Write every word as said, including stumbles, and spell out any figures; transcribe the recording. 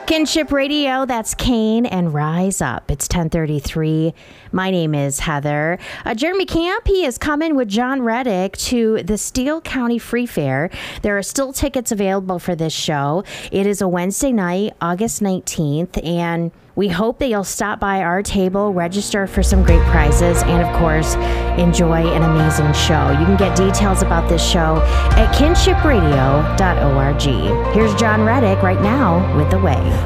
Kinship Radio, that's Kane and Rise Up. It's ten thirty-three. My name is Heather. Uh, Jeremy Camp, he is coming with John Reddick to the Steele County Free Fair. There are still tickets available for this show. It is a Wednesday night, August nineteenth, and we hope that you'll stop by our table, register for some great prizes, and of course, enjoy an amazing show. You can get details about this show at kinship radio dot org. Here's John Reddick right now with The Way.